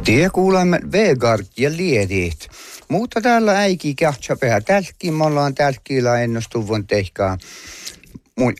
Tie kuulemme Vegard ja liedit. Mutta täällä äiki kähtsapää tälkki. Me ollaan tälkkillä ennustuvun tehkaa. Mun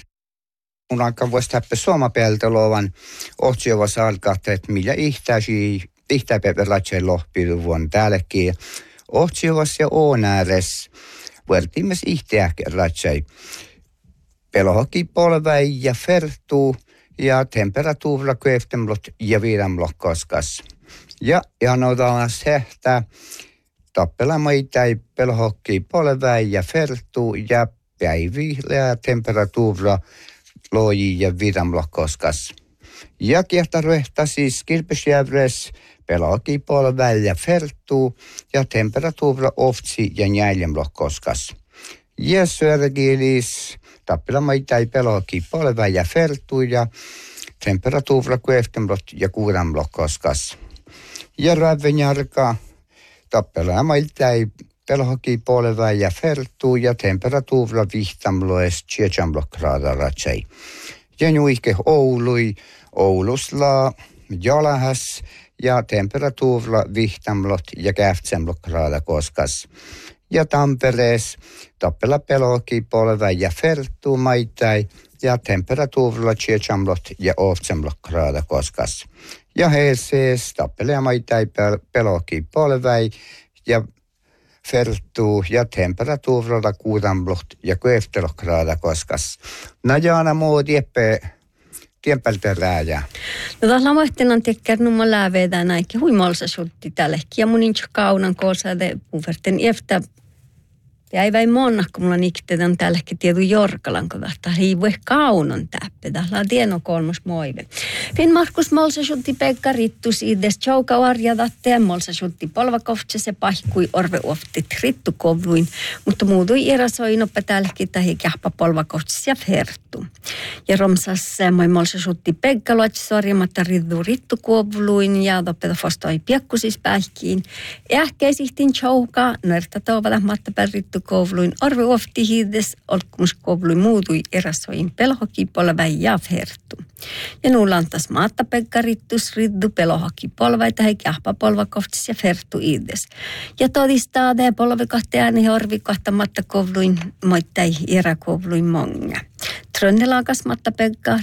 alkaa voisi täppä suomapeltolovan otsiovassa alkaa, että millä ihtäpäivälatseen lohpiluvun täälläkin. Otsiovassa ja oonääres. Vuortimes ihtäpäivälatseen. Pelohokki polväi ja fertuu. Ja temperatuurilla köeftemlot ja viidamlot koskas. Ja noudaan sehtä tappelamaita pelohokki polväi ja fertuu ja päivillä ja temperatuurilla loji ja viidamlot koskas. Ja kiehtaruehta siis kilpesjävres pelohokki polväi ja fertuu ja temperatuurilla oftsi ja njäljemlot koskas. Ja sörgilis tappelamaita pelohokki polväi ja fertuu ja temperatuurilla köeftemlot ja kuudamlot koskas. Ja rävenjarka tappelamaita pelohokki polväi ja fertuu ja temperatuurilla vihtamloes 7 grader ratsei. Ja nuike Oulusla jalahas ja temperatuurilla vihtamlot ja 8 grader koskas. Ja Tamperees tappela pelohokki polväi ja fertuu maitai ja temperatuurilla 7 ja 8 grader koskas. Ja Helsees tappelemaita pelohokki polväi ja fertuu ja temperatuurilla 6 ja 9 grader koskas. Najana muodieppe tiempältä rääjä. No tässä mahtinan tekkärt mä lävedään aika huimalsa sutti tällekin. Ja mun incho kaunan koossa de puverten eftä. Ja ei väi monna, kun mulla niktetään tälläkin tietu Jorkalan, kun tahtaa hiivue kaunon täppä. Tällä on tieno 3 moive. Fin Markus molsa sutti Pekka Rittus ides tjouka arjadatte ja molsa sutti polvakoftse se pahkui orve oftit rittukovluin. Mutta muutui erasoinoppa tälläkin tahi kähpä polvakoftse ja fertu. Ja romsas moi molsa sutti Pekka luotsi sorjamatta rittukovluin ja toppeta fostoi piakkusis pähkiin. Ähkeisihtin tjouka, nörtä toivata matta rittu kovluin arve ofti hiides olkumuskovluin muutui eräsoin pelohokki polväi ja fertu. Ja nuulantas maatta Pekka Rittus riddu pelohokki polväi tähän kähpä polvakoftis ja fertu iides. Ja todistaa tähän polvikahtajani orvikahtamatta kovluin moittai eräkovluin monga. Trönnelaakas maatta Pekka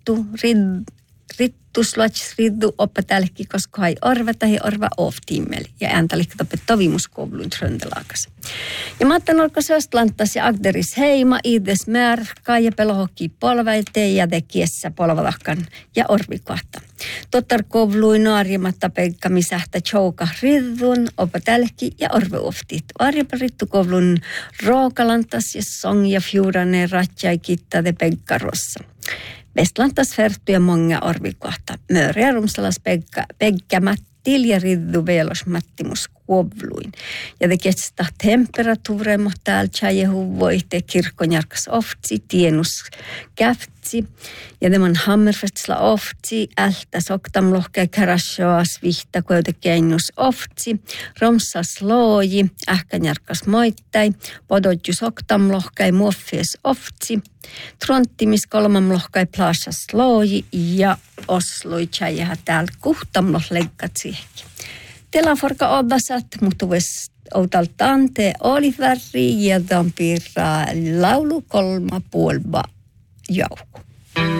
Rittuslots riddu oppa tälläkin, koska hai orva tai orva oftiimeli. Ja ääntälikki toppe tovimuskovluin tröndelaakas. Ja maattan olko seost lanttas ja agderis heima, iides märka ja pelohokki polväilte ja tekiessä polvalahkan ja orvikahta. Tottar kovluin arjamatta Pekka misähtä tjouka riddun, oppa tälläkin ja orve oftit. Arjapa rittukovlun rookalantas ja song ja fjurane ratjai kitta de Pekka rossa. Vestlantas ferttu ja monga orvikohta. Mööriä rumsalas Pekka Mattil ja riddu velos Mattimus kuovluin. Ja te kestää temperatuure, mutta täällä ja huvoite kirkkonjarkas oftsi, tienus käftsi. Ja tämän hammerfestla oftsi, ältä soktamlohkei karasjoas vihta koute keinus oftsi. Romsas looji, ähkänjarkas moittai, podotju soktamlohkei muoffies oftsi. Tronttimis kolmamlohkai plaasas looji ja osloi tjäjähä täällä kuhtamlohleggat siihenkin. Telaforka oddasat, mutta outaltaan te oliväri ja tampira laulu 3,5 jauku.